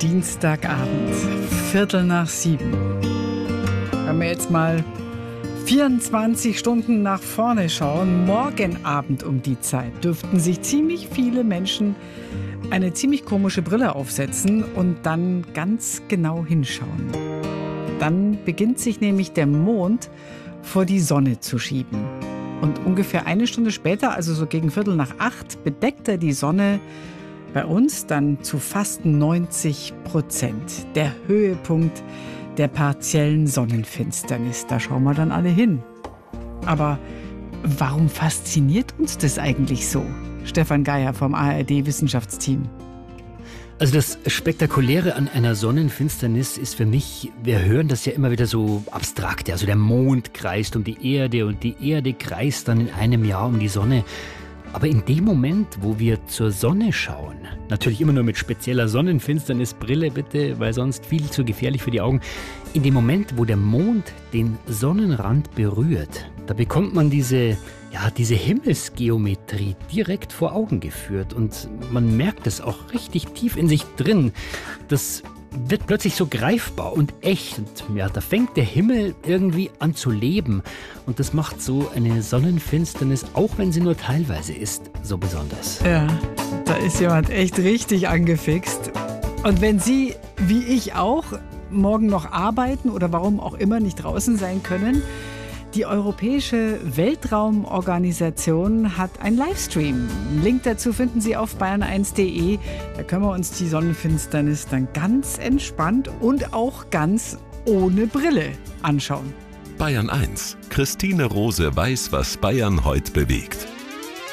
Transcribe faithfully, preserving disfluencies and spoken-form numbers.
Dienstagabend, Viertel nach sieben. Wenn wir jetzt mal vierundzwanzig Stunden nach vorne schauen, morgen Abend um die Zeit, dürften sich ziemlich viele Menschen eine ziemlich komische Brille aufsetzen und dann ganz genau hinschauen. Dann beginnt sich nämlich der Mond vor die Sonne zu schieben. Und ungefähr eine Stunde später, also so gegen Viertel nach acht, bedeckt er die Sonne bei uns dann zu fast neunzig Prozent. Der Höhepunkt der partiellen Sonnenfinsternis. Da schauen wir dann alle hin. Aber warum fasziniert uns das eigentlich so? Stefan Geier vom A R D-Wissenschaftsteam. Also das Spektakuläre an einer Sonnenfinsternis ist für mich, wir hören das ja immer wieder so abstrakt. Also der Mond kreist um die Erde und die Erde kreist dann in einem Jahr um die Sonne. Aber in dem Moment, wo wir zur Sonne schauen, natürlich immer nur mit spezieller Sonnenfinsternisbrille bitte, weil sonst viel zu gefährlich für die Augen, in dem Moment, wo der Mond den Sonnenrand berührt, da bekommt man diese, ja, diese Himmelsgeometrie direkt vor Augen geführt und man merkt es auch richtig tief in sich drin. Das wird plötzlich so greifbar und echt. Und ja, da fängt der Himmel irgendwie an zu leben. Und das macht so eine Sonnenfinsternis, auch wenn sie nur teilweise ist, so besonders. Ja, da ist jemand echt richtig angefixt. Und wenn Sie, wie ich auch, morgen noch arbeiten oder warum auch immer nicht draußen sein können, die Europäische Weltraumorganisation hat einen Livestream. Einen Link dazu finden Sie auf bayern eins punkt de. Da können wir uns die Sonnenfinsternis dann ganz entspannt und auch ganz ohne Brille anschauen. Bayern eins. Christine Rose weiß, was Bayern heute bewegt.